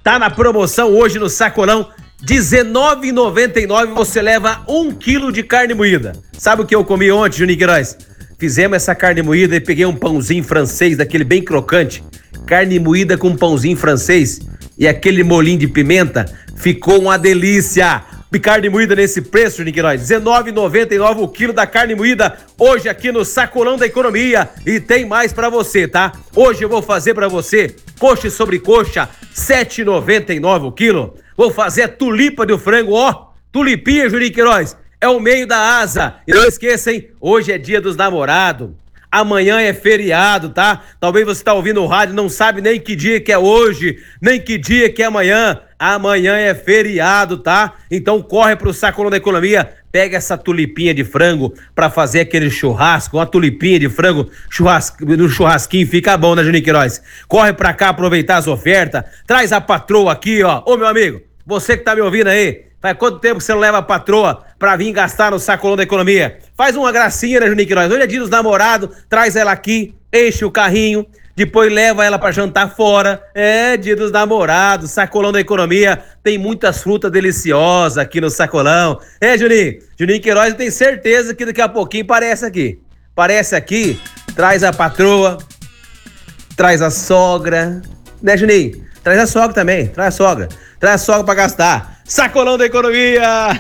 Tá na promoção hoje no Sacolão, R$19,99 você leva 1 quilo de carne moída. Sabe o que eu comi ontem, Juninho Queiroz? Fizemos essa carne moída e peguei um pãozinho francês, daquele bem crocante. Carne moída com pãozinho francês e aquele molhinho de pimenta. Ficou uma delícia. Carne moída nesse preço, Juninho Queiroz. R$19,99 o quilo da carne moída. Hoje aqui no Sacolão da Economia. E tem mais pra você, tá? Hoje eu vou fazer pra você coxa e sobrecoxa, R$7,99 o quilo. Vou fazer a tulipa do frango, ó. Tulipinha, Juninho Queiroz. É o meio da asa. E não esqueça, hein? Hoje é dia dos namorados. Amanhã é feriado, tá? Talvez você tá ouvindo o rádio e não sabe nem que dia que é hoje, nem que dia que é amanhã. Amanhã é feriado, tá? Então corre pro Sacolão da Economia, pega essa tulipinha de frango pra fazer aquele churrasco, uma tulipinha de frango, no churrasquinho fica bom, né, Juninho Queiroz? Corre pra cá aproveitar as ofertas, traz a patroa aqui, ó. Ô, meu amigo, você que tá me ouvindo aí, faz quanto tempo que você não leva a patroa pra vir gastar no Sacolão da Economia? Faz uma gracinha, né, Juninho Queiroz? Hoje é dia dos namorados, traz ela aqui, enche o carrinho, depois leva ela pra jantar fora. É dia dos namorados, Sacolão da Economia, tem muitas frutas deliciosas aqui no Sacolão. É, Juninho? Juninho Queiroz, eu tenho certeza que daqui a pouquinho aparece aqui. Aparece aqui, traz a patroa, traz a sogra, né, Juninho? Traz a sogra também, traz a sogra pra gastar. Sacolão da Economia!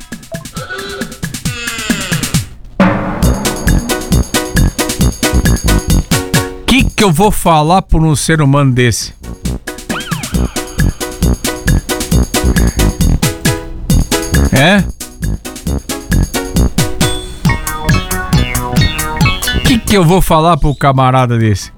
Que eu vou falar por um ser humano desse? É? Que eu vou falar pro camarada desse?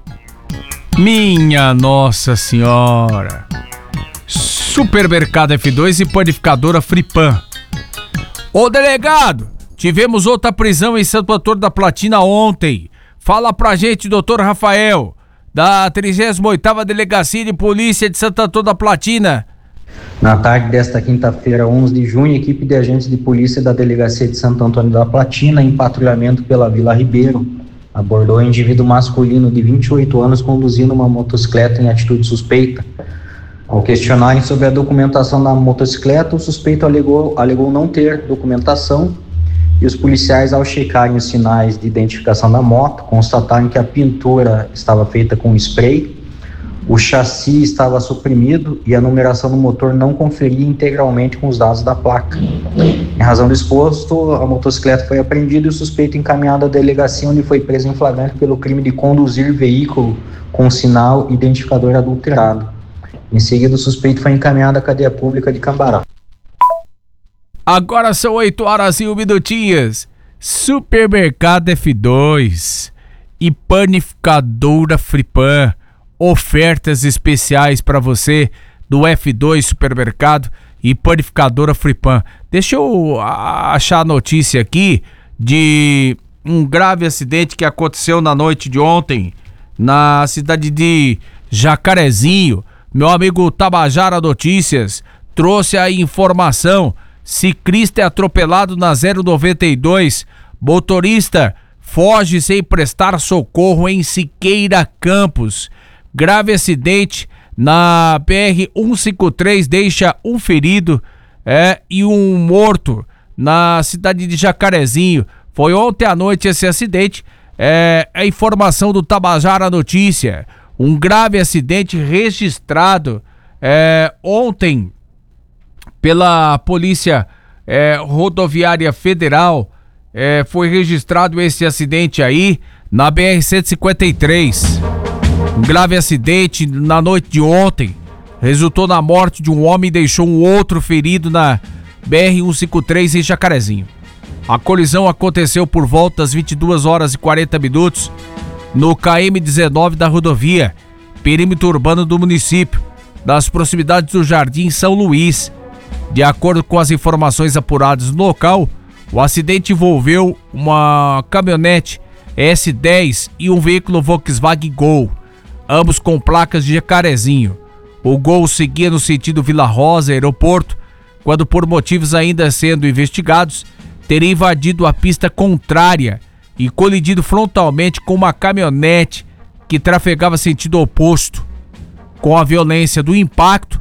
Minha Nossa Senhora! Supermercado F2 e panificadora Fripan. Ô delegado, tivemos outra prisão em Santo Antônio da Platina ontem. Fala pra gente, doutor Rafael, da 38ª Delegacia de Polícia de Santo Antônio da Platina. Na tarde desta quinta-feira, 11 de junho, equipe de agentes de polícia da Delegacia de Santo Antônio da Platina, em patrulhamento pela Vila Ribeiro, abordou um indivíduo masculino de 28 anos conduzindo uma motocicleta em atitude suspeita. Ao questionarem sobre a documentação da motocicleta, o suspeito alegou não ter documentação. E os policiais, ao checarem os sinais de identificação da moto, constataram que a pintura estava feita com spray, o chassi estava suprimido e a numeração do motor não conferia integralmente com os dados da placa. Em razão do exposto, a motocicleta foi apreendida e o suspeito encaminhado à delegacia, onde foi preso em flagrante pelo crime de conduzir veículo com sinal identificador adulterado. Em seguida, o suspeito foi encaminhado à cadeia pública de Cambará. Agora são 8 horas e 1 minutinhos. Supermercado F2 e panificadora Fripan. Ofertas especiais para você do F2 Supermercado e panificadora Fripan. Deixa eu achar a notícia aqui de um grave acidente que aconteceu na noite de ontem na cidade de Jacarezinho. Meu amigo Tabajara Notícias trouxe a informação. Ciclista é atropelado na 092. Motorista foge sem prestar socorro em Siqueira Campos. Grave acidente na BR-153 deixa um ferido e um morto na cidade de Jacarezinho. Foi ontem à noite esse acidente. A informação do Tabajara Notícia. Um grave acidente registrado ontem pela Polícia Rodoviária Federal. Foi registrado esse acidente aí na BR-153. Um grave acidente na noite de ontem resultou na morte de um homem e deixou um outro ferido na BR-153 em Jacarezinho. A colisão aconteceu por volta das 22 horas e 40 minutos no KM-19 da rodovia, perímetro urbano do município, das proximidades do Jardim São Luís. De acordo com as informações apuradas no local, o acidente envolveu uma caminhonete S10 e um veículo Volkswagen Gol, ambos com placas de Jacarezinho. O Gol seguia no sentido Vila Rosa, aeroporto, quando por motivos ainda sendo investigados, teria invadido a pista contrária e colidido frontalmente com uma caminhonete que trafegava sentido oposto. Com a violência do impacto,